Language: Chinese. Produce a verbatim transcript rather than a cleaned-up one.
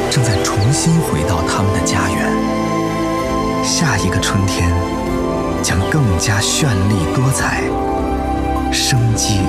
正在重新回到他们的家园。下一个春天将更加绚丽多彩，生机